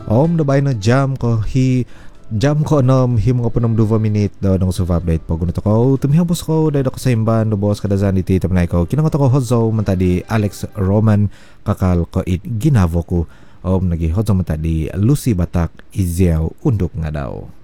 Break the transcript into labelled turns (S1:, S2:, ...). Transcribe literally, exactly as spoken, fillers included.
S1: Om dabay na jam ko hi jam ko nom him ko penom dua menit daw nang survive update po gusto ko tumihapos ko dahil ako sa imban no boss kada zan iti tamnay ko kinangot ko hozo man tadi Alex Roman kakal ko it ginavo ko om nagi hozo man tadi Lucy Batak Iziao undok nga daw.